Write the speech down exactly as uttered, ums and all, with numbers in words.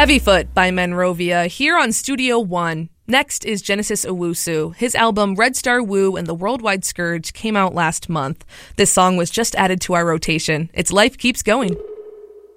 Heavyfoot by Monrovia here on Studio One. Next is Genesis Owusu. His album Red Star Woo and the Worldwide Scourge came out last month. This song was just added to our rotation. Its life keeps going.